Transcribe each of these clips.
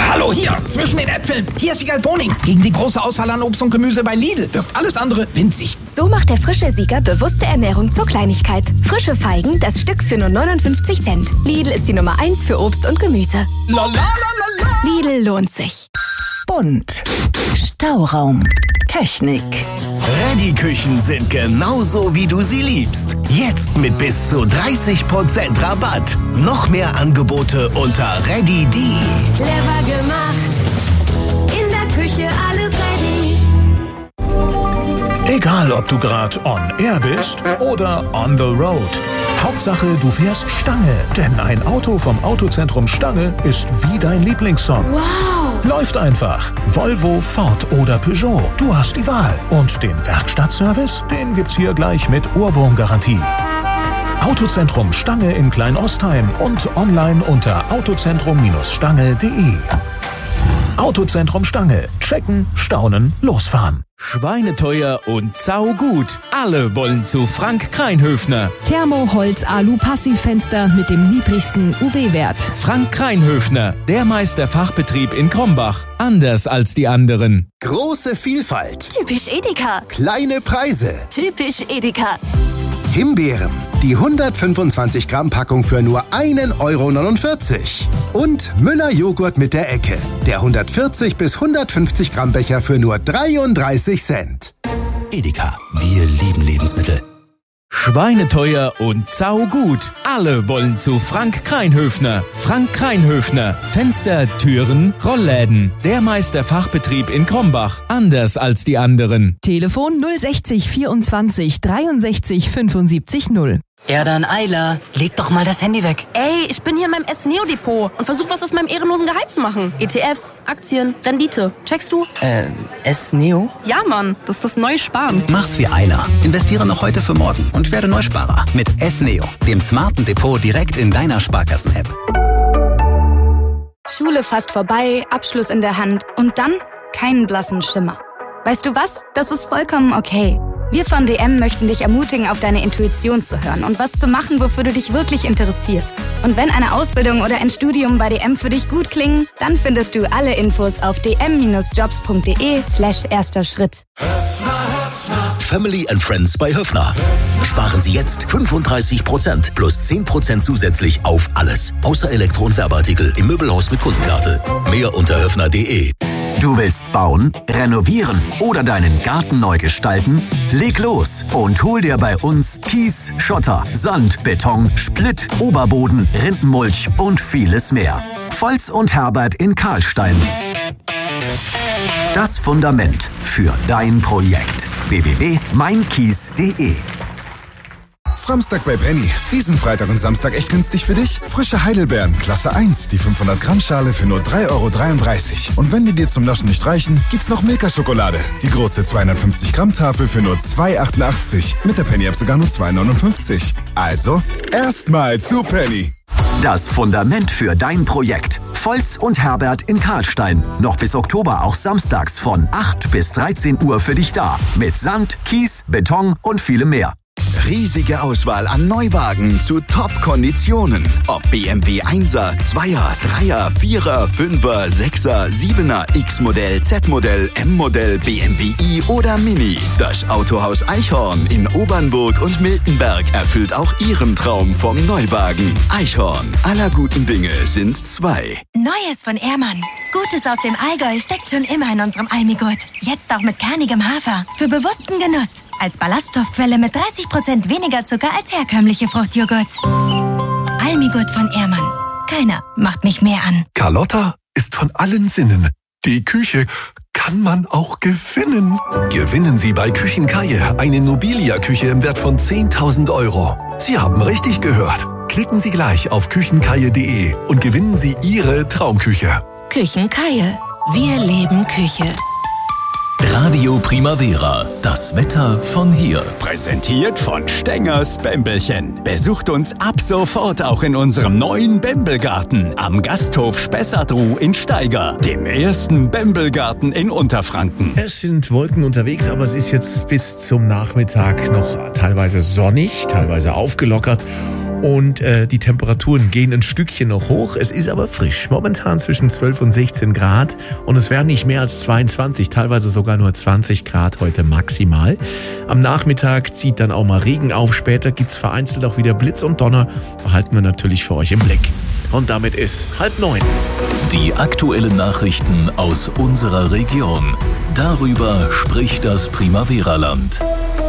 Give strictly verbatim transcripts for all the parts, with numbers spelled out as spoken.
Hallo, hier, zwischen den Äpfeln. Hier ist Siegal Boning. Gegen die große Auswahl an Obst und Gemüse bei Lidl wirkt alles andere winzig. So macht der frische Sieger bewusste Ernährung zur Kleinigkeit. Frische Feigen, das Stück für nur neunundfünfzig Cent. Lidl ist die Nummer eins für Obst und Gemüse. La, la, la, la, la. Lidl lohnt sich. Bunt. Stauraum. Technik. Ready-Küchen sind genauso, wie du sie liebst. Jetzt mit bis zu dreißig Prozent Rabatt. Noch mehr Angebote unter ready punkt de. Clever gemacht. In der Küche alles ready. Egal, ob du gerade on air bist oder on the road. Hauptsache, du fährst Stange. Denn ein Auto vom Autozentrum Stange ist wie dein Lieblingssong. Wow. Läuft einfach. Volvo, Ford oder Peugeot. Du hast die Wahl. Und den Werkstattservice, den gibt's hier gleich mit Ohrwurmgarantie. Autozentrum Stange in Kleinostheim und online unter autozentrum Stange punkt de. Autozentrum Stange. Checken, staunen, losfahren. Schweineteuer und saugut. Alle wollen zu Frank Kreinhöfner. Thermoholz-Alu-Passivfenster mit dem niedrigsten U V-Wert. Frank Kreinhöfner, der Meisterfachbetrieb in Krombach. Anders als die anderen. Große Vielfalt. Typisch Edeka. Kleine Preise. Typisch Edeka. Himbeeren. Die hundertfünfundzwanzig Gramm Packung für nur ein Euro neunundvierzig. Und Müller Joghurt mit der Ecke. Der hundertvierzig bis hundertfünfzig Gramm Becher für nur dreiunddreißig Cent. Edeka. Wir lieben Lebensmittel. Schweineteuer und saugut. Alle wollen zu Frank Kreinhöfner. Frank Kreinhöfner. Fenster, Türen, Rollläden. Der Meisterfachbetrieb in Krombach. Anders als die anderen. Telefon null sechzig vierundzwanzig dreiundsechzig fünfundsiebzig null. Erdan Eiler, leg doch mal das Handy weg. Ey, ich bin hier in meinem S-Neo-Depot und versuche was aus meinem ehrenlosen Gehalt zu machen. E T Fs, Aktien, Rendite. Checkst du? Äh, S-Neo? Ja, Mann, das ist das neue Sparen. Mach's wie Eiler. Investiere noch heute für morgen und werde Neusparer. Mit S-Neo, dem smarten Depot direkt in deiner Sparkassen-App. Schule fast vorbei, Abschluss in der Hand und dann keinen blassen Schimmer. Weißt du was? Das ist vollkommen okay. Wir von D M möchten dich ermutigen, auf deine Intuition zu hören und was zu machen, wofür du dich wirklich interessierst. Und wenn eine Ausbildung oder ein Studium bei D M für dich gut klingen, dann findest du alle Infos auf dm-jobs.de slash erster Schritt. Family and Friends bei Höffner. Sparen Sie jetzt fünfunddreißig Prozent plus zehn Prozent zusätzlich auf alles. Außer Elektro- und Werbeartikel im Möbelhaus mit Kundenkarte. Mehr unter höffner punkt de. Du willst bauen, renovieren oder deinen Garten neu gestalten? Leg los und hol dir bei uns Kies, Schotter, Sand, Beton, Splitt, Oberboden, Rindenmulch und vieles mehr. Volz und Herbert in Karlstein. Das Fundament für dein Projekt. w w w punkt mein kies punkt de. Samstag bei Penny. Diesen Freitag und Samstag echt günstig für dich? Frische Heidelbeeren, Klasse eins, die fünfhundert Gramm Schale für nur drei Euro dreiunddreißig. Und wenn die dir zum Naschen nicht reichen, gibt's noch Milka-Schokolade. Die große zweihundertfünfzig Gramm Tafel für nur zwei Euro achtundachtzig. Mit der Penny-App sogar nur zwei Euro neunundfünfzig. Also, erstmal zu Penny. Das Fundament für dein Projekt. Volz und Herbert in Karlstein. Noch bis Oktober auch samstags von acht bis dreizehn Uhr für dich da. Mit Sand, Kies, Beton und vielem mehr. Riesige Auswahl an Neuwagen zu Top-Konditionen. Ob B M W Einser, Zweier, Dreier, Vierer, Fünfer, Sechser, Siebener, X-Modell, Z-Modell, M-Modell, B M W i oder Mini. Das Autohaus Eichhorn in Obernburg und Miltenberg erfüllt auch Ihren Traum vom Neuwagen. Eichhorn, aller guten Dinge sind zwei. Neues von Ehrmann. Gutes aus dem Allgäu steckt schon immer in unserem Almigurt. Jetzt auch mit kernigem Hafer. Für bewussten Genuss. Als Ballaststoffquelle mit dreißig Prozent weniger Zucker als herkömmliche Fruchtjoghurts. Almigurt von Ehrmann. Keiner macht mich mehr an. Carlotta ist von allen Sinnen. Die Küche kann man auch gewinnen. Gewinnen Sie bei Küchenkaje eine Nobilia-Küche im Wert von zehntausend Euro. Sie haben richtig gehört. Klicken Sie gleich auf küchenkaje punkt de und gewinnen Sie Ihre Traumküche. Küchenkaje. Wir leben Küche. Radio Primavera, das Wetter von hier. Präsentiert von Stengers Bämbelchen. Besucht uns ab sofort auch in unserem neuen Bämbelgarten am Gasthof Spessartruh in Steiger, dem ersten Bämbelgarten in Unterfranken. Es sind Wolken unterwegs, aber es ist jetzt bis zum Nachmittag noch teilweise sonnig, teilweise aufgelockert. Und äh, die Temperaturen gehen ein Stückchen noch hoch. Es ist aber frisch. Momentan zwischen zwölf und sechzehn Grad. Und es werden nicht mehr als zweiundzwanzig, teilweise sogar nur zwanzig Grad heute maximal. Am Nachmittag zieht dann auch mal Regen auf. Später gibt es vereinzelt auch wieder Blitz und Donner. Behalten wir natürlich für euch im Blick. Und damit ist halb neun. Die aktuellen Nachrichten aus unserer Region. Darüber spricht das Primavera-Land.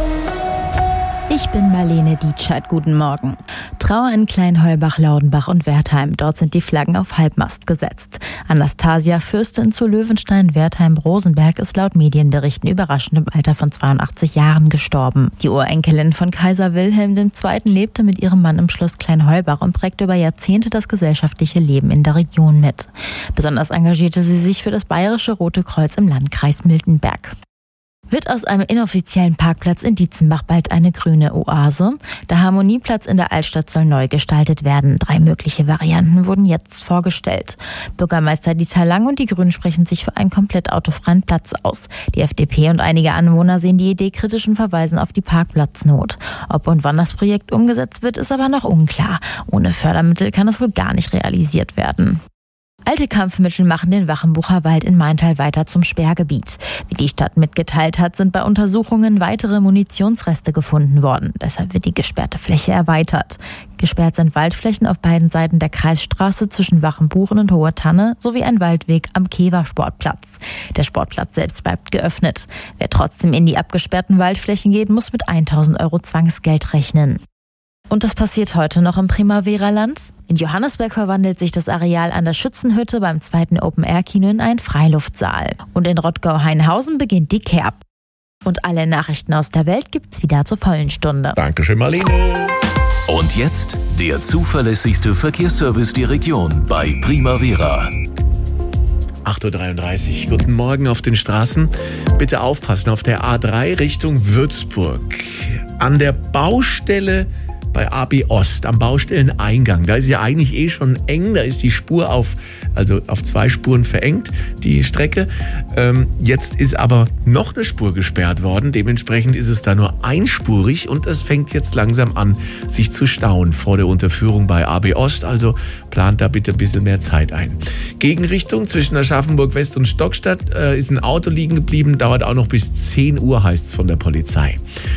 Ich bin Marlene Dietschert, guten Morgen. Trauer in Kleinheubach, Laudenbach und Wertheim. Dort sind die Flaggen auf Halbmast gesetzt. Anastasia, Fürstin zu Löwenstein, Wertheim, Rosenberg, ist laut Medienberichten überraschend im Alter von zweiundachtzig Jahren gestorben. Die Urenkelin von Kaiser Wilhelm der Zweite lebte mit ihrem Mann im Schloss Kleinheubach und prägte über Jahrzehnte das gesellschaftliche Leben in der Region mit. Besonders engagierte sie sich für das Bayerische Rote Kreuz im Landkreis Miltenberg. Wird aus einem inoffiziellen Parkplatz in Dietzenbach bald eine grüne Oase? Der Harmonieplatz in der Altstadt soll neu gestaltet werden. Drei mögliche Varianten wurden jetzt vorgestellt. Bürgermeister Dieter Lang und die Grünen sprechen sich für einen komplett autofreien Platz aus. Die F D P und einige Anwohner sehen die Idee kritisch und verweisen auf die Parkplatznot. Ob und wann das Projekt umgesetzt wird, ist aber noch unklar. Ohne Fördermittel kann es wohl gar nicht realisiert werden. Alte Kampfmittel machen den Wachenbucher Wald in Maintal weiter zum Sperrgebiet. Wie die Stadt mitgeteilt hat, sind bei Untersuchungen weitere Munitionsreste gefunden worden. Deshalb wird die gesperrte Fläche erweitert. Gesperrt sind Waldflächen auf beiden Seiten der Kreisstraße zwischen Wachenbuchen und Hohe Tanne sowie ein Waldweg am Kewer Sportplatz. Der Sportplatz selbst bleibt geöffnet. Wer trotzdem in die abgesperrten Waldflächen geht, muss mit tausend Euro Zwangsgeld rechnen. Und das passiert heute noch im Primavera-Land. In Johannesberg verwandelt sich das Areal an der Schützenhütte beim zweiten Open-Air-Kino in einen Freiluftsaal. Und in Rottgau-Hainhausen beginnt die Kerb. Und alle Nachrichten aus der Welt gibt's wieder zur vollen Stunde. Dankeschön, Marlene. Und jetzt der zuverlässigste Verkehrsservice der Region bei Primavera. acht Uhr dreiunddreißig. Guten Morgen auf den Straßen. Bitte aufpassen auf der A drei Richtung Würzburg. An der Baustelle bei A B Ost, am Baustelleneingang. Da ist ja eigentlich eh schon eng, da ist die Spur auf, also auf zwei Spuren verengt, die Strecke. Ähm, jetzt ist aber noch eine Spur gesperrt worden, dementsprechend ist es da nur einspurig und es fängt jetzt langsam an, sich zu stauen vor der Unterführung bei A B Ost, also plant da bitte ein bisschen mehr Zeit ein. Gegenrichtung zwischen Aschaffenburg West und Stockstadt äh, ist ein Auto liegen geblieben, dauert auch noch bis zehn Uhr, heißt es von der Polizei.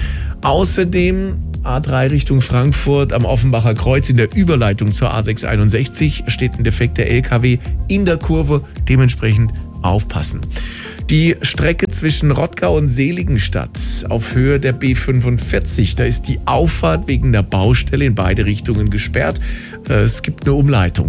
Außerdem A drei Richtung Frankfurt am Offenbacher Kreuz in der Überleitung zur A sechshunderteinundsechzig steht ein defekter L K W in der Kurve, dementsprechend aufpassen. Die Strecke zwischen Rottgau und Seligenstadt auf Höhe der B fünfundvierzig, da ist die Auffahrt wegen der Baustelle in beide Richtungen gesperrt. Es gibt eine Umleitung.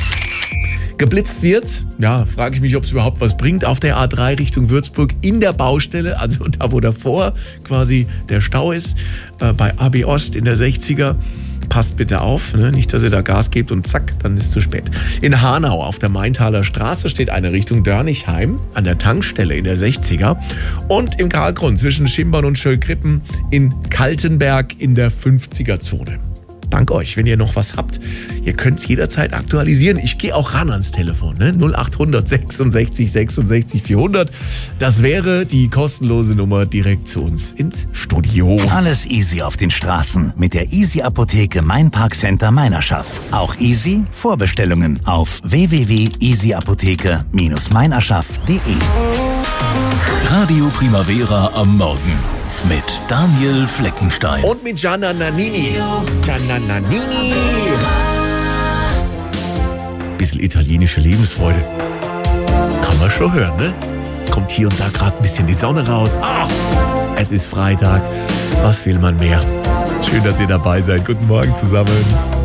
Geblitzt wird, ja, frage ich mich, ob es überhaupt was bringt, auf der A drei Richtung Würzburg in der Baustelle, also da, wo davor quasi der Stau ist, äh, bei A B Ost in der sechziger. Passt bitte auf, ne? Nicht, dass ihr da Gas gebt und zack, dann ist es zu spät. In Hanau auf der Maintaler Straße steht eine Richtung Dörnigheim an der Tankstelle in der sechziger und im Karlgrund zwischen Schimbern und Schöllkrippen in Kaltenberg in der fünfziger-Zone. Dank euch, wenn ihr noch was habt. Ihr könnt es jederzeit aktualisieren. Ich gehe auch ran ans Telefon. Ne? null acht hundert sechsundsechzig sechsundsechzig vierhundert. Das wäre die kostenlose Nummer direkt zu uns ins Studio. Alles easy auf den Straßen mit der Easy Apotheke Mein Park Center Meinerschaft. Auch easy Vorbestellungen auf w w w punkt easy apotheke Bindestrich meinerschaft punkt de. Radio Primavera am Morgen. Mit Daniel Fleckenstein. Und mit Gianna Nannini. Gianna Nannini. Bisschen italienische Lebensfreude. Kann man schon hören, ne? Es kommt hier und da gerade ein bisschen die Sonne raus. Ah, es ist Freitag. Was will man mehr? Schön, dass ihr dabei seid. Guten Morgen zusammen.